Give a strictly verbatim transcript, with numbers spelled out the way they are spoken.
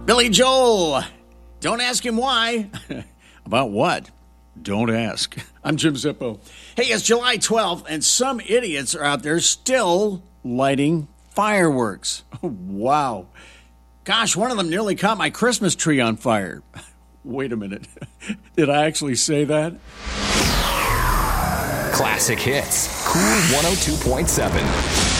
Billy Joel. Don't ask him why. About what? Don't ask. I'm Jim Zippo. Hey, it's July twelfth, and some idiots are out there still lighting fireworks. Wow. Gosh, one of them nearly caught my Christmas tree on fire. Wait a minute. Did I actually say that? Classic Hits. Cool one oh two point seven.